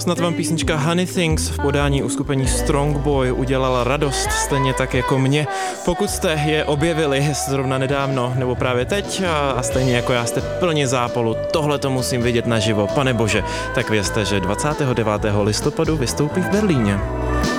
Snad vám písnička Honey Things v podání uskupení Strongboy udělala radost, stejně tak jako mě. Pokud jste je objevili zrovna nedávno nebo právě teď a stejně jako já jste plně zápolu, tohle to musím vidět naživo, pane bože, tak vězte, že 29. listopadu vystoupí v Berlíně.